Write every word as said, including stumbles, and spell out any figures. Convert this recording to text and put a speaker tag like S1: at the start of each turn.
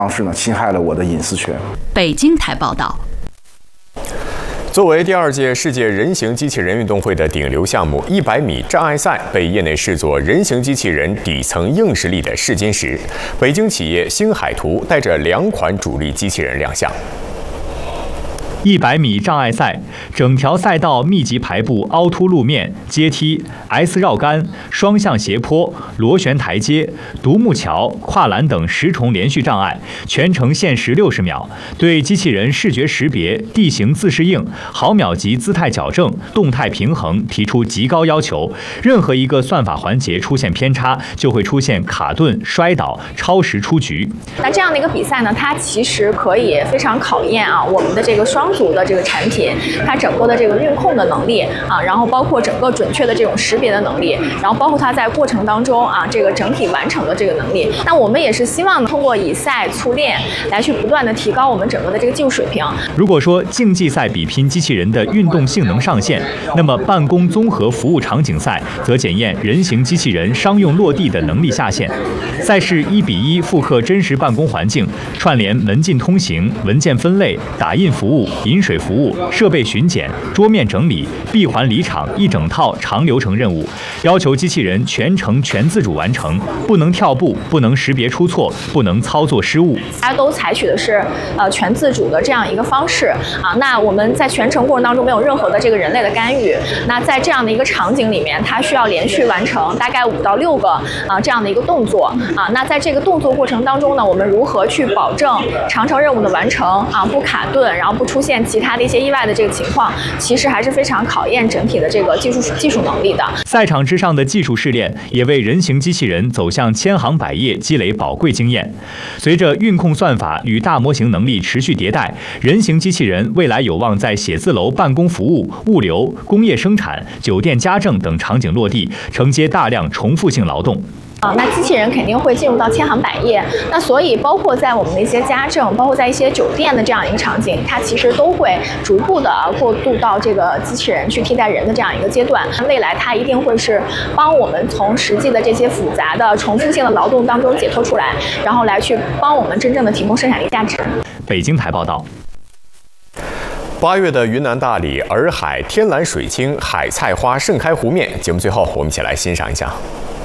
S1: 方式呢，侵害了我的隐私权。
S2: 北京台报道。
S3: 作为第二届世界人形机器人运动会的顶流项目，一百米障碍赛被业内视作人形机器人底层硬实力的试金石。北京企业星海图带着两款主力机器人亮相。
S4: 一百米障碍赛，整条赛道密集排布凹凸路面、阶梯、S 绕杆、双向斜坡、螺旋台阶、独木桥、跨栏等十重连续障碍，全程限时六十秒。对机器人视觉识别、地形自适应、毫秒级姿态矫正、动态平衡提出极高要求。任何一个算法环节出现偏差，就会出现卡顿、摔倒、超时出局。
S5: 那这样的一个比赛呢，它其实可以非常考验啊我们的这个双组的这个产品，它整个的这个运控的能力啊，然后包括整个准确的这种识别的能力，然后包括它在过程当中啊这个整体完成的这个能力。那我们也是希望通过以赛促练来去不断的提高我们整个的这个技术水平。
S4: 如果说竞技赛比拼机器人的运动性能上限，那么办公综合服务场景赛则检验人形机器人商用落地的能力下限。赛事一比一复刻真实办公环境，串联门禁通行、文件分类、打印服务、饮水服务、设备巡检、桌面整理、闭环离场一整套长流程任务，要求机器人全程全自主完成，不能跳步，不能识别出错，不能操作失误。
S5: 大家都采取的是呃全自主的这样一个方式啊。那我们在全程过程当中没有任何的这个人类的干预。那在这样的一个场景里面，它需要连续完成大概五到六个啊这样的一个动作啊。那在这个动作过程当中呢，我们如何去保证长程任务的完成啊，不卡顿，然后不出现其他的一些意外的这个情况，其实还是非常考验整体的这个技术技术能力的。
S4: 赛场之上的技术试炼，也为人形机器人走向千行百业积累宝贵经验。随着运控算法与大模型能力持续迭代，人形机器人未来有望在写字楼办公服务、物流、工业生产、酒店家政等场景落地，承接大量重复性劳动。
S5: 啊，那机器人肯定会进入到千行百业，那所以包括在我们的一些家政，包括在一些酒店的这样一个场景，它其实都会逐步的过渡到这个机器人去替代人的这样一个阶段。未来它一定会是帮我们从实际的这些复杂的重复性的劳动当中解脱出来，然后来去帮我们真正的提供生产力价值。
S4: 北京台报道。
S3: 八月的云南大理洱海天蓝水清，海菜花盛开湖面。节目最后，我们一起来欣赏一下。